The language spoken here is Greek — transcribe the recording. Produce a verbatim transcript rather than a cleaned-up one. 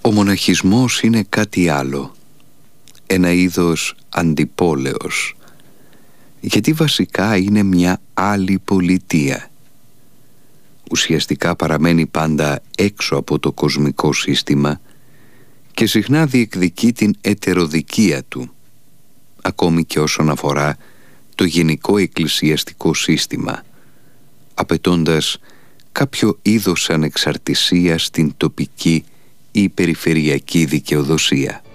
Ο μοναχισμός είναι κάτι άλλο, ένα είδος αντιπόλεως, γιατί βασικά είναι μια άλλη πολιτεία. Ουσιαστικά παραμένει πάντα έξω από το κοσμικό σύστημα και συχνά διεκδικεί την ετεροδικία του, ακόμη και όσον αφορά το γενικό εκκλησιαστικό σύστημα, απαιτώντας κάποιο είδος ανεξαρτησία στην τοπική ή περιφερειακή δικαιοδοσία.